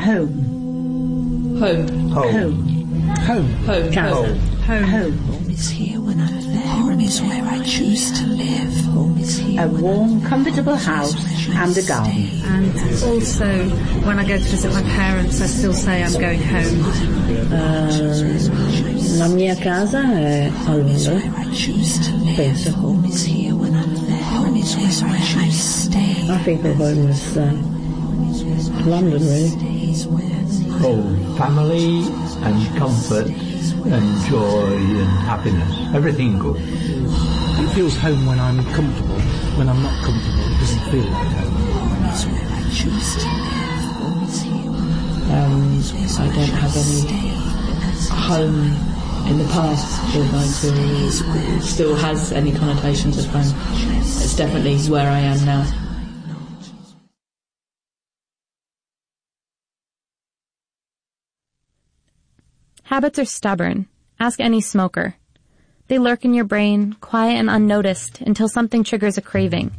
Home. Home. Home. Home. Home. Home. Home. Home is here when I'm there. Home is where I choose to live. Home is here. A warm, comfortable house and a garden. And also, when I go to visit my parents, I still say I'm going home. La mia casa è a Londra. Penso. Home is here when I'm there. Home is where I stay. I think the home is London, really. Home, family and comfort and joy and happiness. Everything good. It feels home when I'm comfortable. When I'm not comfortable, it doesn't feel like home. I don't have any home in the past that still has any connotations of home. It's definitely where I am now. Habits are stubborn. Ask any smoker. They lurk in your brain, quiet and unnoticed, until something triggers a craving.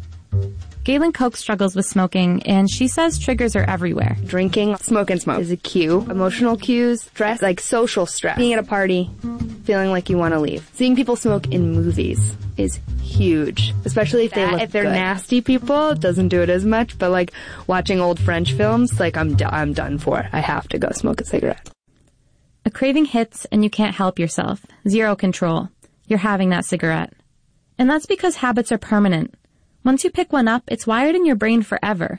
Galen Koch struggles with smoking, and she says triggers are everywhere. Drinking, smoke is a cue. Emotional cues, stress, like social stress. Being at a party, feeling like you want to leave. Seeing people smoke in movies is huge, especially if they're nasty people. It doesn't do it as much, but like watching old French films, like I'm done for. I have to go smoke a cigarette. A craving hits and you can't help yourself. Zero control. You're having that cigarette. And that's because habits are permanent. Once you pick one up, it's wired in your brain forever.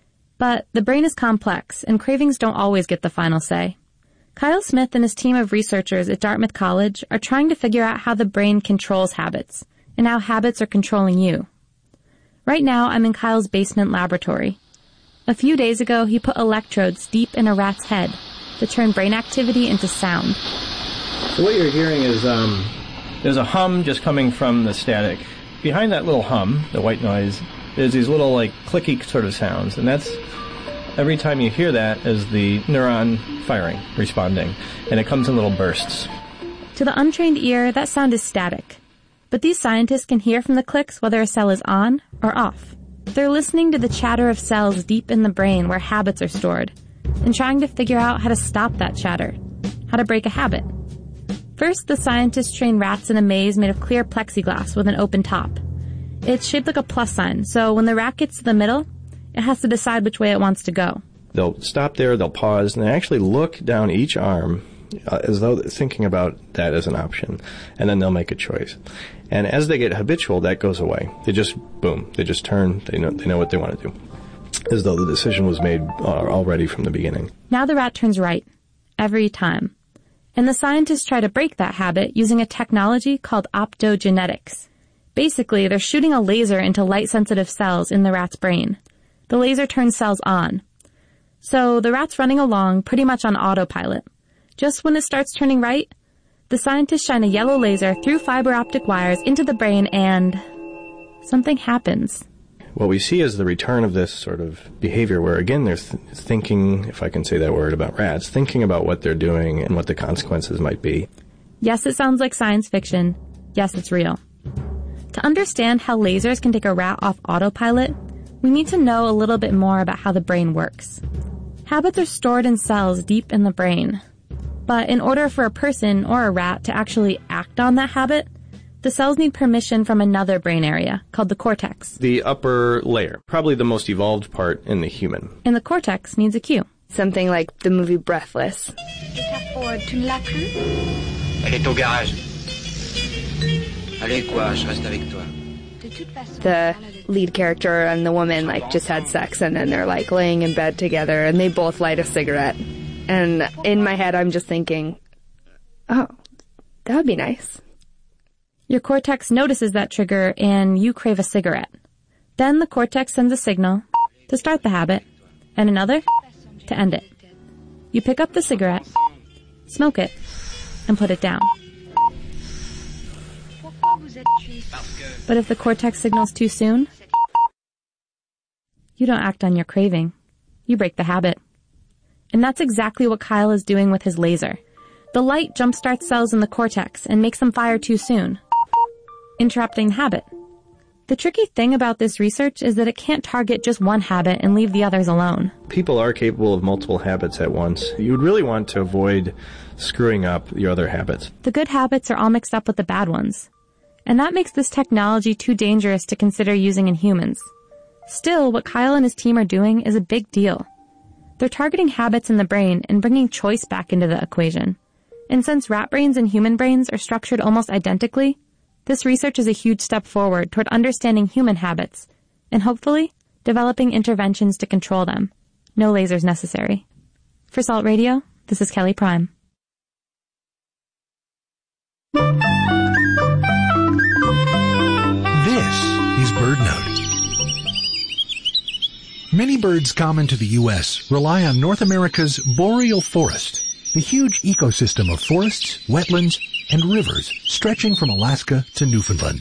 But the brain is complex, and cravings don't always get the final say. Kyle Smith and his team of researchers at Dartmouth College are trying to figure out how the brain controls habits, and how habits are controlling you. Right now, I'm in Kyle's basement laboratory. A few days ago, he put electrodes deep in a rat's head to turn brain activity into sound. So what you're hearing is there's a hum just coming from the static. Behind that little hum, the white noise, there's these little like clicky sort of sounds, and that's every time you hear that is the neuron firing, responding, and it comes in little bursts. To the untrained ear, that sound is static. But these scientists can hear from the clicks whether a cell is on or off. They're listening to the chatter of cells deep in the brain where habits are stored, and trying to figure out how to stop that chatter, how to break a habit. First, the scientists train rats in a maze made of clear plexiglass with an open top. It's shaped like a plus sign, so when the rat gets to the middle, it has to decide which way it wants to go. They'll stop there, they'll pause, and they actually look down each arm as though they're thinking about that as an option, and then they'll make a choice. And as they get habitual, that goes away. They just, boom, they just turn, they know what they want to do, as though the decision was made already from the beginning. Now the rat turns right, every time. And the scientists try to break that habit using a technology called optogenetics. Basically, they're shooting a laser into light-sensitive cells in the rat's brain. The laser turns cells on. So the rat's running along pretty much on autopilot. Just when it starts turning right, the scientists shine a yellow laser through fiber optic wires into the brain and something happens. What we see is the return of this sort of behavior where, again, they're thinking, if I can say that word about rats, thinking about what they're doing and what the consequences might be. Yes, it sounds like science fiction. Yes, it's real. To understand how lasers can take a rat off autopilot, we need to know a little bit more about how the brain works. Habits are stored in cells deep in the brain. But in order for a person or a rat to actually act on that habit, the cells need permission from another brain area, called the cortex. The upper layer, probably the most evolved part in the human. And the cortex needs a cue. Something like the movie Breathless. Tu ne l'as plus? Elle est au garage. Allez quoi, je reste avec toi. The lead character and the woman just had sex, and then they're laying in bed together, and they both light a cigarette. And in my head, I'm just thinking, oh, that would be nice. Your cortex notices that trigger and you crave a cigarette. Then the cortex sends a signal to start the habit and another to end it. You pick up the cigarette, smoke it, and put it down. But if the cortex signals too soon, you don't act on your craving. You break the habit. And that's exactly what Kyle is doing with his laser. The light jumpstarts cells in the cortex and makes them fire too soon, interrupting the habit. The tricky thing about this research is that it can't target just one habit and leave the others alone. People are capable of multiple habits at once. You would really want to avoid screwing up your other habits. The good habits are all mixed up with the bad ones. And that makes this technology too dangerous to consider using in humans. Still, what Kyle and his team are doing is a big deal. They're targeting habits in the brain and bringing choice back into the equation. And since rat brains and human brains are structured almost identically, this research is a huge step forward toward understanding human habits and hopefully developing interventions to control them. No lasers necessary. For Salt Radio, this is Kelly Prime. This is BirdNote. Many birds common to the U.S. rely on North America's boreal forest, the huge ecosystem of forests, wetlands, and rivers stretching from Alaska to Newfoundland.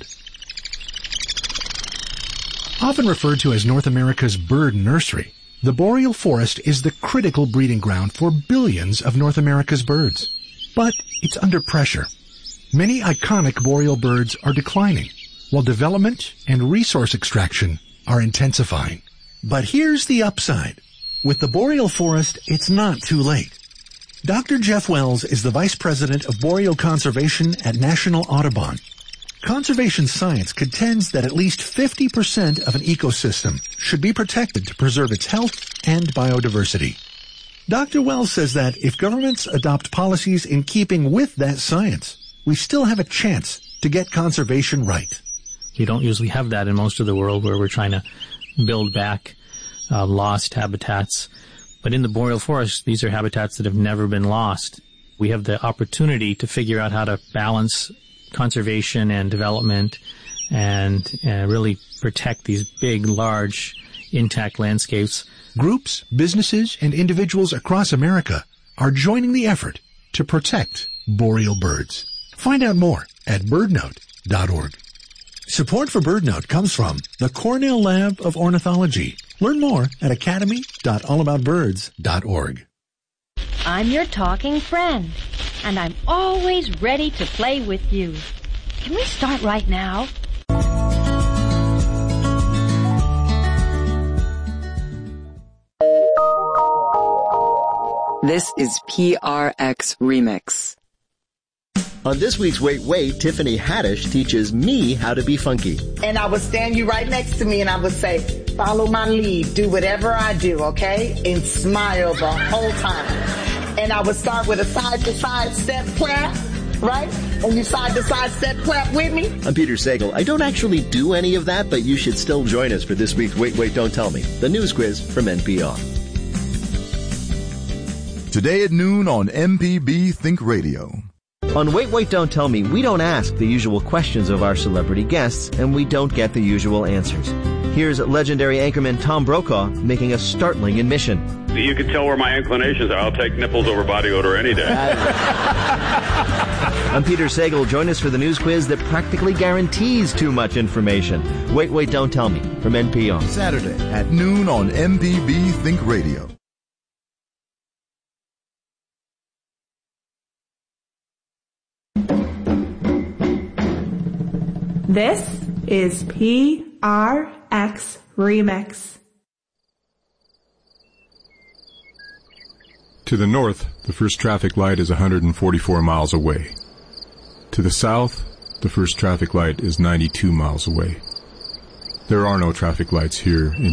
Often referred to as North America's bird nursery, the boreal forest is the critical breeding ground for billions of North America's birds. But it's under pressure. Many iconic boreal birds are declining, while development and resource extraction are intensifying. But here's the upside. With the boreal forest, it's not too late. Dr. Jeff Wells is the Vice President of Boreal Conservation at National Audubon. Conservation science contends that at least 50% of an ecosystem should be protected to preserve its health and biodiversity. Dr. Wells says that if governments adopt policies in keeping with that science, we still have a chance to get conservation right. We don't usually have that in most of the world where we're trying to build back lost habitats. But in the boreal forest, these are habitats that have never been lost. We have the opportunity to figure out how to balance conservation and development and really protect these big, large, intact landscapes. Groups, businesses, and individuals across America are joining the effort to protect boreal birds. Find out more at birdnote.org. Support for BirdNote comes from the Cornell Lab of Ornithology. Learn more at academy.allaboutbirds.org. I'm your talking friend, and I'm always ready to play with you. Can we start right now? This is PRX Remix. On this week's Wait, Wait, Tiffany Haddish teaches me how to be funky. And I would stand you right next to me and I would say, follow my lead, do whatever I do, okay? And smile the whole time. And I would start with a side-to-side step clap, right? And you side-to-side step clap with me. I'm Peter Sagal. I don't actually do any of that, but you should still join us for this week's Wait, Wait, Don't Tell Me, the news quiz from NPR. Today at noon on MPB Think Radio. On Wait, Wait, Don't Tell Me, we don't ask the usual questions of our celebrity guests, and we don't get the usual answers. Here's legendary anchorman Tom Brokaw making a startling admission. You can tell where my inclinations are. I'll take nipples over body odor any day. I'm Peter Sagal. Join us for the news quiz that practically guarantees too much information. Wait, Wait, Don't Tell Me from NPR. Saturday at noon on MPB Think Radio. This is PRX Remix. To the north, the first traffic light is 144 miles away. To the south, the first traffic light is 92 miles away. There are no traffic lights here in